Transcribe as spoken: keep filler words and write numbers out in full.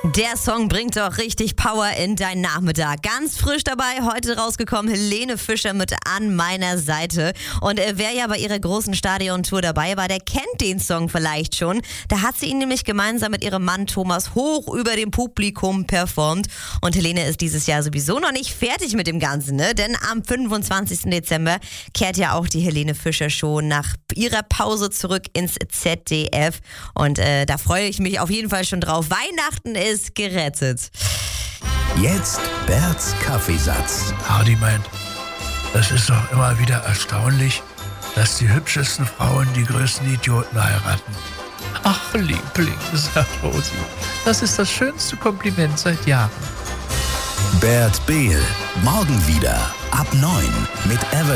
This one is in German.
Der Song bringt doch richtig Power in deinen Nachmittag. Ganz frisch dabei, heute rausgekommen, Helene Fischer mit An meiner Seite. Und äh, wer ja bei ihrer großen Stadiontour dabei war, der kennt den Song vielleicht schon. Da hat sie ihn nämlich gemeinsam mit ihrem Mann Thomas hoch über dem Publikum performt. Und Helene ist dieses Jahr sowieso noch nicht fertig mit dem Ganzen, ne? Denn am fünfundzwanzigsten Dezember kehrt ja auch die Helene Fischer Show nach ihrer Pause zurück ins Z D F. Und äh, da freue ich mich auf jeden Fall schon drauf. Weihnachten ist ist gerettet. Jetzt Berts Kaffeesatz. Hardy meint, es ist doch immer wieder erstaunlich, dass die hübschesten Frauen die größten Idioten heiraten. Ach, Liebling, sagt Rosi, das ist das schönste Kompliment seit Jahren. Bert Behl, morgen wieder ab neun mit Ever